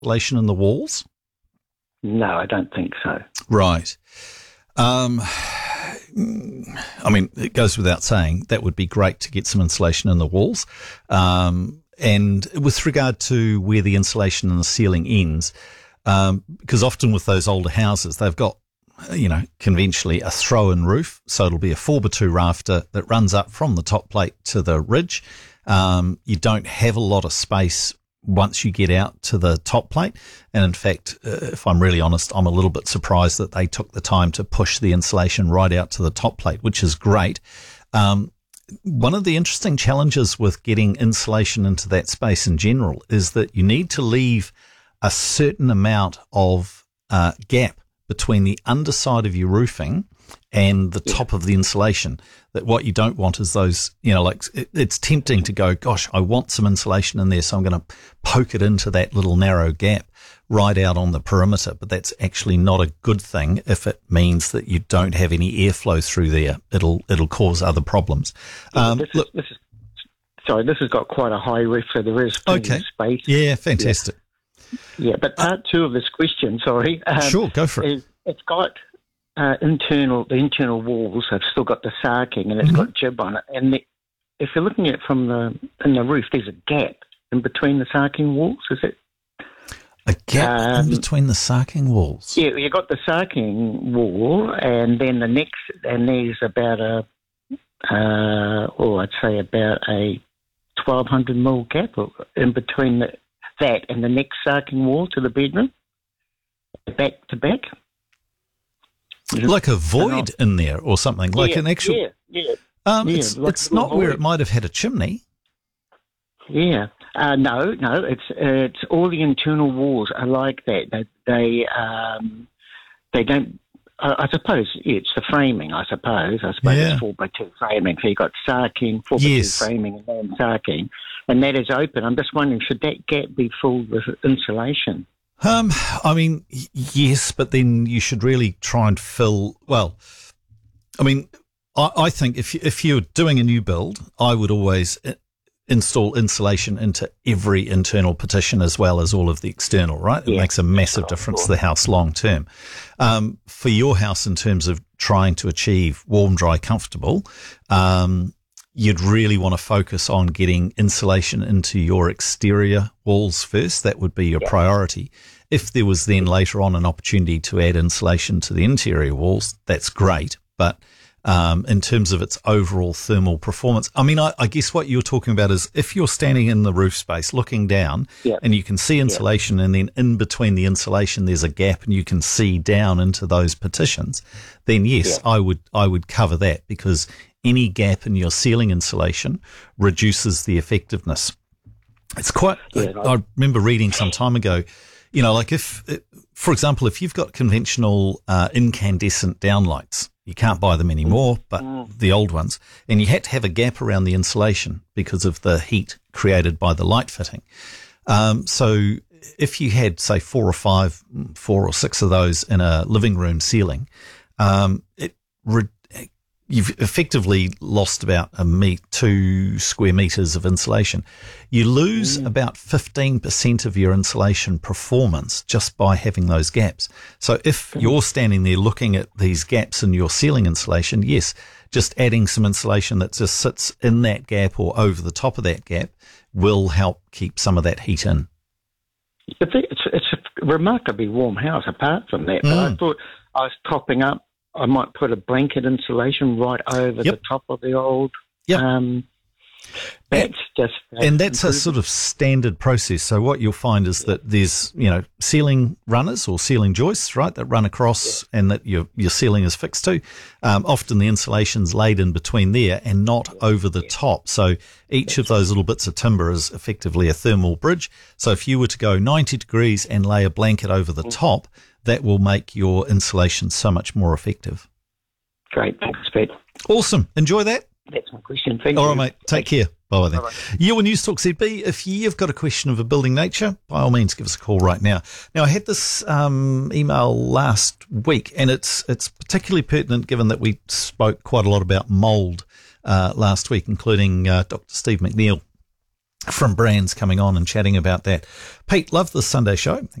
insulation in the walls? No, I don't think so. Right. I mean, it goes without saying that would be great to get some insulation in the walls. And with regard to where the insulation in the ceiling ends, because often with those older houses, they've got, conventionally a throw-in roof. So it'll be a 4x2 rafter that runs up from the top plate to the ridge. You don't have a lot of space once you get out to the top plate. And in fact, if I'm really honest, I'm a little bit surprised that they took the time to push the insulation right out to the top plate, which is great. One of the interesting challenges with getting insulation into that space in general is that you need to leave a certain amount of gap between the underside of your roofing and the top of the insulation. That what you don't want is those, it's tempting to go, gosh, I want some insulation in there, so I'm going to poke it into that little narrow gap right out on the perimeter. But that's actually not a good thing if it means that you don't have any airflow through there. It'll cause other problems. This has got quite a high roof, so there is plenty of space. Yeah, fantastic. Yeah, but part two of this question, sure, go for it. It's got the internal walls have still got the sarking, and it's got jib on it. And if you're looking at it in the roof, there's a gap in between the sarking walls. Is it a gap in between the sarking walls? Yeah, you got the sarking wall, and then there's about I'd say about a 1,200 mil gap in between that and the next sarking wall to the bedroom, back to back. Like a void in there or something, like an actual... Yeah. It's not where it might have had a chimney. Yeah. No, it's all the internal walls are like that. They don't... I suppose it's the framing, I suppose. It's 4x2 framing. So you've got sarking, 4x2 framing and then sarking. And that is open. I'm just wondering, should that gap be filled with insulation? I mean, yes, but then you should really try and fill. Well, I mean, I think if you're doing a new build, I would always install insulation into every internal partition as well as all of the external. Right, it makes a massive difference to the house long term. For your house, in terms of trying to achieve warm, dry, comfortable, you'd really want to focus on getting insulation into your exterior walls first. That would be your priority. If there was then later on an opportunity to add insulation to the interior walls, that's great. But in terms of its overall thermal performance, I mean, I guess what you're talking about is if you're standing in the roof space looking down and you can see insulation and then in between the insulation there's a gap and you can see down into those partitions, then yes, I would cover that, because any gap in your ceiling insulation reduces the effectiveness. It's quite, I remember reading some time ago, like for example, if you've got conventional incandescent downlights, you can't buy them anymore, but the old ones, and you had to have a gap around the insulation because of the heat created by the light fitting. So if you had, say, 4 or 6 of those in a living room ceiling, you've effectively lost about 2 square meters of insulation. You lose about 15% of your insulation performance just by having those gaps. So if you're standing there looking at these gaps in your ceiling insulation, yes, just adding some insulation that just sits in that gap or over the top of that gap will help keep some of that heat in. It's a remarkably warm house apart from that. But I thought I was topping up. I might put a blanket insulation right over the top of the old. That's a sort of standard process. So what you'll find is that there's, ceiling runners or ceiling joists, right, that run across and that your ceiling is fixed to. Often the insulation's laid in between there and not over the top. So each of those little bits of timber is effectively a thermal bridge. So if you were to go 90 degrees and lay a blanket over the top, that will make your insulation so much more effective. Great. Thanks, Pete. Awesome. Enjoy that. That's my question. Thank you. All right, mate. Take care. Bye then. You on News Talk ZB. If you've got a question of a building nature, by all means, give us a call right now. Now, I had this email last week, and it's particularly pertinent given that we spoke quite a lot about mould last week, including Dr. Steve McNeil from brands coming on and chatting about that. Pete, love the Sunday show.